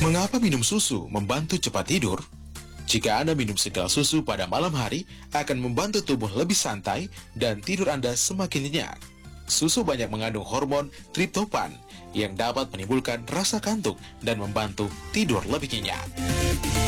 Mengapa minum susu membantu cepat tidur? Jika Anda minum segelas susu pada malam hari, akan membantu tubuh lebih santai dan tidur Anda semakin nyenyak. Susu banyak mengandung hormon triptofan yang dapat menimbulkan rasa kantuk dan membantu tidur lebih nyenyak.